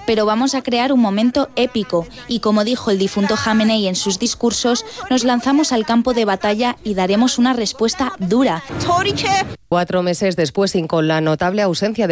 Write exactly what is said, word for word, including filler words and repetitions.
pero vamos a crear un momento épico y, como dijo el difunto Jamenei en sus discursos, nos lanzamos al campo de batalla y daremos una respuesta dura. Cuatro meses después y con la notable ausencia de